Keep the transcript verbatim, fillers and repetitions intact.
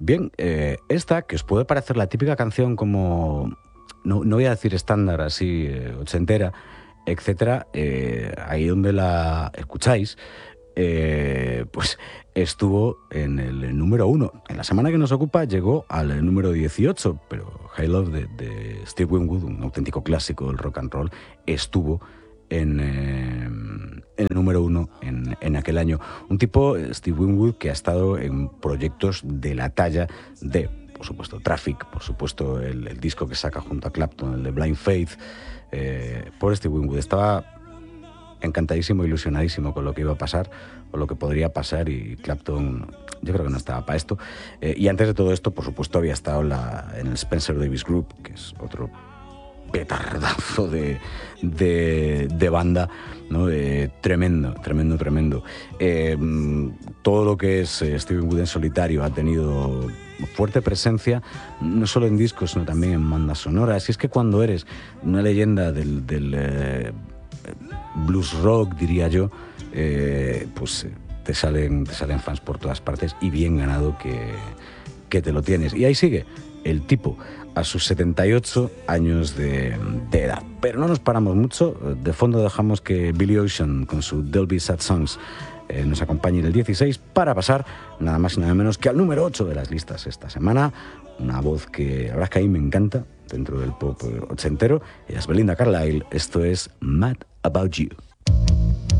Bien, eh, esta, que os puede parecer la típica canción como, no, no voy a decir estándar, así, eh, ochentera, etcétera, eh, ahí donde la escucháis, eh, pues estuvo en el número uno. En la semana que nos ocupa llegó al número dieciocho, pero High Love de, de Steve Winwood, un auténtico clásico del rock and roll, estuvo en, eh, en el número uno en, en aquel año. Un tipo, Steve Winwood, que ha estado en proyectos de la talla de, por supuesto, Traffic, por supuesto, el, el disco que saca junto a Clapton, el de Blind Faith. Eh, por Steve Winwood estaba encantadísimo, ilusionadísimo con lo que iba a pasar o lo que podría pasar, y Clapton yo creo que no estaba para esto. Eh, y antes de todo esto, por supuesto, había estado la, en el Spencer Davis Group, que es otro petardazo de, de, de banda, ¿no? Eh, tremendo, tremendo, tremendo. Eh, todo lo que es eh, Steve Winwood en solitario ha tenido fuerte presencia, no solo en discos, sino también en bandas sonoras. Y es que cuando eres una leyenda del, del eh, blues rock, diría yo, eh, pues te salen, te salen fans por todas partes, y bien ganado que, que te lo tienes. Y ahí sigue el tipo a sus setenta y ocho años de, de edad. Pero no nos paramos mucho. De fondo dejamos que Billy Ocean, con su There'll Be Sad Songs, eh, nos acompañe en el dieciséis, para pasar nada más y nada menos que al número ocho de las listas esta semana. Una voz que la verdad es que a mí me encanta dentro del pop ochentero. Ella es Belinda Carlisle. Esto es Mad About You.